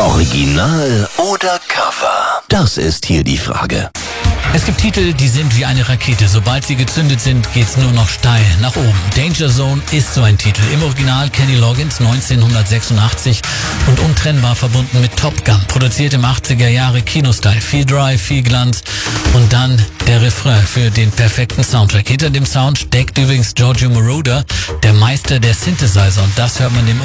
Original oder Cover? Das ist hier die Frage. Es gibt Titel, die sind wie eine Rakete. Sobald sie gezündet sind, geht's nur noch steil nach oben. Danger Zone ist so ein Titel. Im Original Kenny Loggins 1986 und untrennbar verbunden mit Top Gun. Produziert im 80er Jahre Kinostyle. Viel Drive, viel Glanz und dann der Refrain für den perfekten Soundtrack. Hinter dem Sound steckt übrigens Giorgio Moroder, der Meister der Synthesizer, und das hört man dem